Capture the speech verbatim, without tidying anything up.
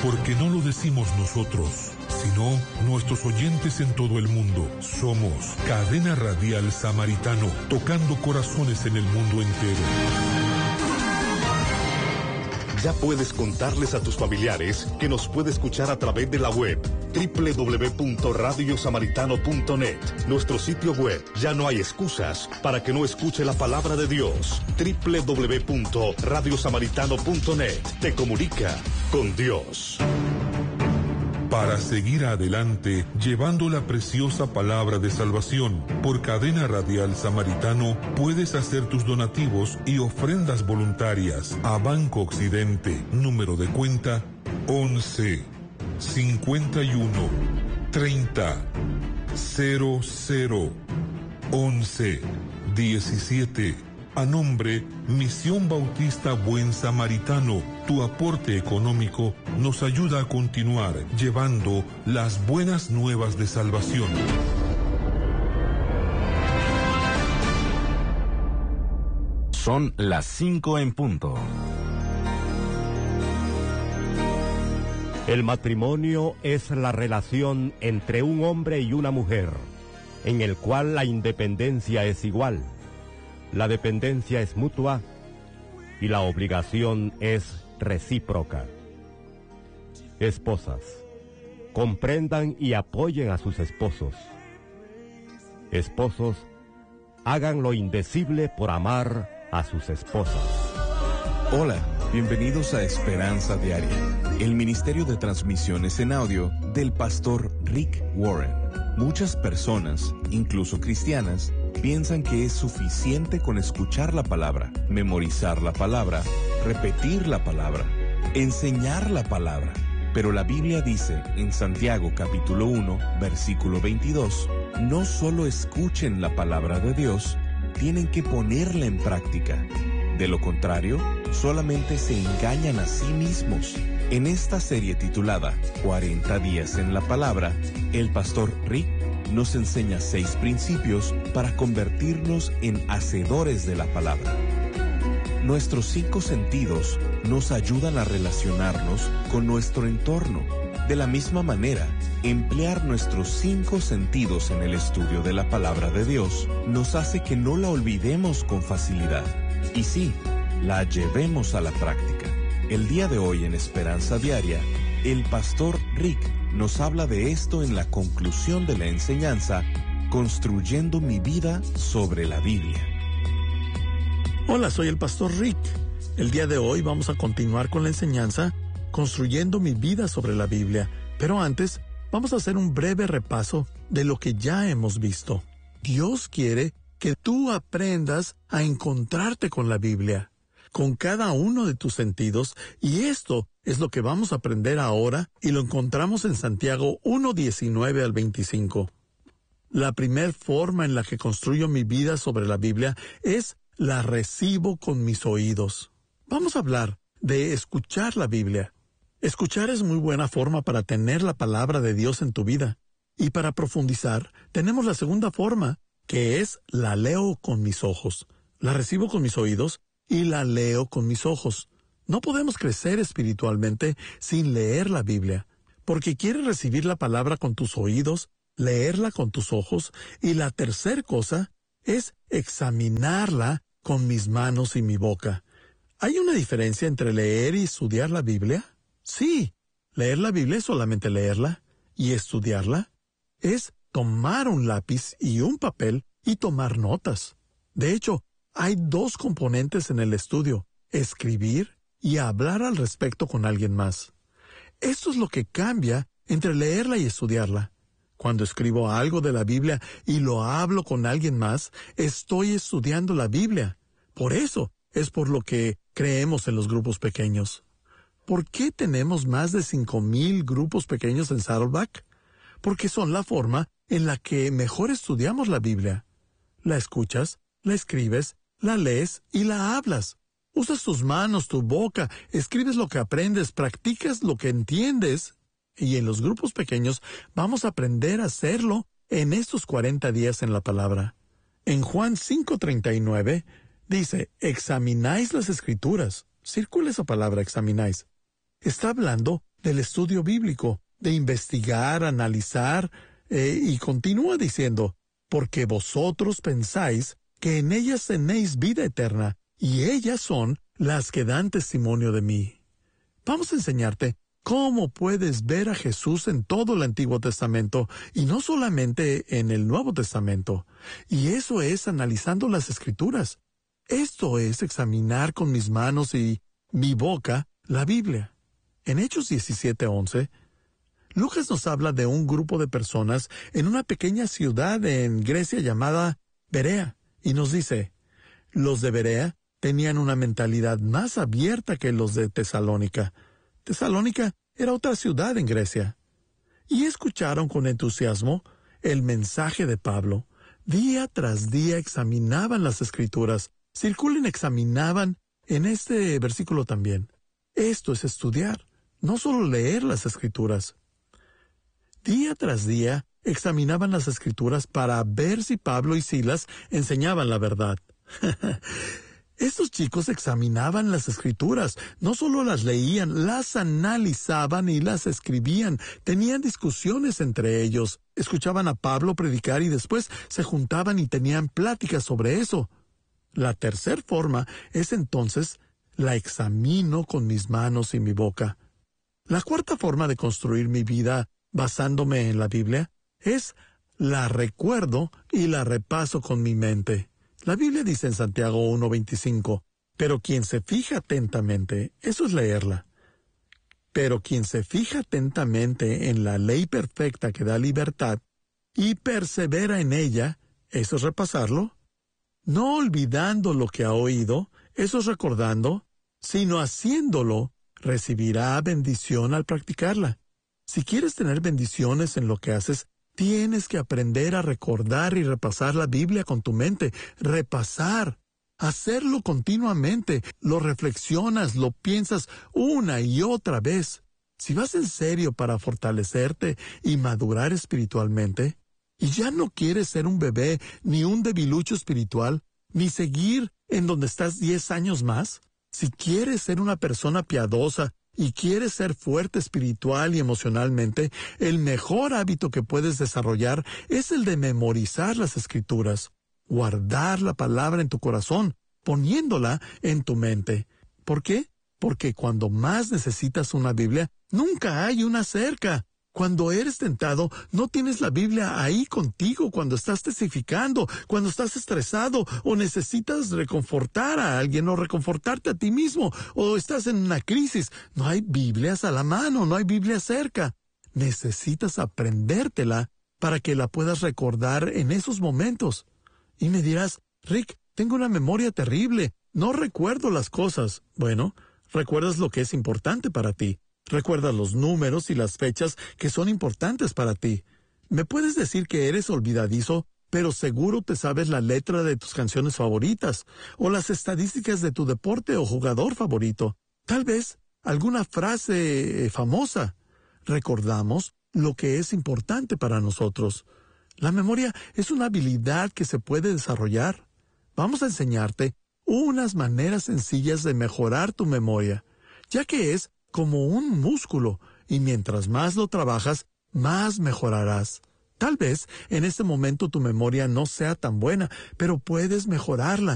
Porque no lo decimos nosotros, sino nuestros oyentes en todo el mundo. Somos Cadena Radial Samaritano, tocando corazones en el mundo entero. Ya puedes contarles a tus familiares que nos puede escuchar a través de la web doble u doble u doble u punto radio samaritano punto net. Nuestro sitio web, ya no hay excusas para que no escuche la palabra de Dios. doble u doble u doble u punto radio samaritano punto net. Te comunica con Dios. Para seguir adelante, llevando la preciosa palabra de salvación, por Cadena Radial Samaritano, puedes hacer tus donativos y ofrendas voluntarias a Banco Occidente, número de cuenta once, cincuenta y uno, treinta, cero cero, once, diecisiete. A nombre Misión Bautista Buen Samaritano, tu aporte económico nos ayuda a continuar llevando las buenas nuevas de salvación. Son las cinco en punto. El matrimonio es la relación entre un hombre y una mujer, en el cual la independencia es igual. La dependencia es mutua y la obligación es recíproca. Esposas, comprendan y apoyen a sus esposos. Esposos, hagan lo indecible por amar a sus esposas. Hola, bienvenidos a Esperanza Diaria, el ministerio de transmisiones en audio del pastor Rick Warren. Muchas personas, incluso cristianas, piensan que es suficiente con escuchar la palabra, memorizar la palabra, repetir la palabra, enseñar la palabra. Pero la Biblia dice en Santiago capítulo uno, versículo veintidós, no solo escuchen la palabra de Dios, tienen que ponerla en práctica. De lo contrario, solamente se engañan a sí mismos. En esta serie titulada cuarenta días en la palabra, el pastor Rick nos enseña seis principios para convertirnos en hacedores de la palabra. Nuestros cinco sentidos nos ayudan a relacionarnos con nuestro entorno. De la misma manera, emplear nuestros cinco sentidos en el estudio de la palabra de Dios nos hace que no la olvidemos con facilidad. Y sí, la llevemos a la práctica. El día de hoy en Esperanza Diaria, el pastor Rick nos habla de esto en la conclusión de la enseñanza, Construyendo mi vida sobre la Biblia. Hola, soy el pastor Rick. El día de hoy vamos a continuar con la enseñanza, Construyendo mi vida sobre la Biblia. Pero antes, vamos a hacer un breve repaso de lo que ya hemos visto. Dios quiere que tú aprendas a encontrarte con la Biblia, con cada uno de tus sentidos, y esto es lo que vamos a aprender ahora, y lo encontramos en Santiago uno, diecinueve al veinticinco. La primer forma en la que construyo mi vida sobre la Biblia es la recibo con mis oídos. Vamos a hablar de escuchar la Biblia. Escuchar es muy buena forma para tener la palabra de Dios en tu vida. Y para profundizar, tenemos la segunda forma, que es la leo con mis ojos. La recibo con mis oídos y la leo con mis ojos. No podemos crecer espiritualmente sin leer la Biblia, porque quieres recibir la palabra con tus oídos, leerla con tus ojos, y la tercer cosa es examinarla con mis manos y mi boca. ¿Hay una diferencia entre leer y estudiar la Biblia? Sí, leer la Biblia es solamente leerla, y estudiarla es tomar un lápiz y un papel y tomar notas. De hecho, hay dos componentes en el estudio, escribir y hablar al respecto con alguien más. Esto es lo que cambia entre leerla y estudiarla. Cuando escribo algo de la Biblia y lo hablo con alguien más, estoy estudiando la Biblia. Por eso es por lo que creemos en los grupos pequeños. ¿Por qué tenemos más de cinco mil grupos pequeños en Saddleback? Porque son la forma en la que mejor estudiamos la Biblia. La escuchas, la escribes, la lees y la hablas. Usas tus manos, tu boca, escribes lo que aprendes, practicas lo que entiendes. Y en los grupos pequeños vamos a aprender a hacerlo en estos cuarenta días en la palabra. En Juan cinco treinta y nueve dice, examináis las Escrituras. Circula esa palabra, examináis. Está hablando del estudio bíblico, de investigar, analizar, eh, y continúa diciendo, porque vosotros pensáis que en ellas tenéis vida eterna, y ellas son las que dan testimonio de mí. Vamos a enseñarte cómo puedes ver a Jesús en todo el Antiguo Testamento, y no solamente en el Nuevo Testamento. Y eso es analizando las Escrituras. Esto es examinar con mis manos y mi boca la Biblia. En Hechos diecisiete once, Lucas nos habla de un grupo de personas en una pequeña ciudad en Grecia llamada Berea, y nos dice, los de Berea tenían una mentalidad más abierta que los de Tesalónica. Tesalónica era otra ciudad en Grecia. Y escucharon con entusiasmo el mensaje de Pablo. Día tras día examinaban las Escrituras. Circulen, examinaban en este versículo también. Esto es estudiar, no solo leer las Escrituras. Día tras día examinaban las Escrituras para ver si Pablo y Silas enseñaban la verdad. Estos chicos examinaban las Escrituras, no solo las leían, las analizaban y las escribían. Tenían discusiones entre ellos. Escuchaban a Pablo predicar y después se juntaban y tenían pláticas sobre eso. La tercera forma es entonces, la examino con mis manos y mi boca. La cuarta forma de construir mi vida basándome en la Biblia es la recuerdo y la repaso con mi mente. La Biblia dice en Santiago uno veinticinco, pero quien se fija atentamente, eso es leerla, pero quien se fija atentamente en la ley perfecta que da libertad y persevera en ella, eso es repasarlo, no olvidando lo que ha oído, eso es recordando, sino haciéndolo, recibirá bendición al practicarla. Si quieres tener bendiciones en lo que haces, tienes que aprender a recordar y repasar la Biblia con tu mente. Repasar. Hacerlo continuamente. Lo reflexionas, lo piensas una y otra vez. Si vas en serio para fortalecerte y madurar espiritualmente, y ya no quieres ser un bebé, ni un debilucho espiritual, ni seguir en donde estás diez años más, si quieres ser una persona piadosa, y quieres ser fuerte espiritual y emocionalmente, el mejor hábito que puedes desarrollar es el de memorizar las Escrituras, guardar la palabra en tu corazón, poniéndola en tu mente. ¿Por qué? Porque cuando más necesitas una Biblia, nunca hay una cerca. Cuando eres tentado, no tienes la Biblia ahí contigo cuando estás testificando, cuando estás estresado o necesitas reconfortar a alguien o reconfortarte a ti mismo o estás en una crisis. No hay Biblias a la mano, no hay Biblia cerca. Necesitas aprendértela para que la puedas recordar en esos momentos. Y me dirás, Rick, tengo una memoria terrible, no recuerdo las cosas. Bueno, recuerdas lo que es importante para ti. Recuerda los números y las fechas que son importantes para ti. Me puedes decir que eres olvidadizo, pero seguro te sabes la letra de tus canciones favoritas, o las estadísticas de tu deporte o jugador favorito. Tal vez alguna frase famosa. Recordamos lo que es importante para nosotros. La memoria es una habilidad que se puede desarrollar. Vamos a enseñarte unas maneras sencillas de mejorar tu memoria, ya que es como un músculo, y mientras más lo trabajas, más mejorarás. Tal vez en este momento tu memoria no sea tan buena, pero puedes mejorarla.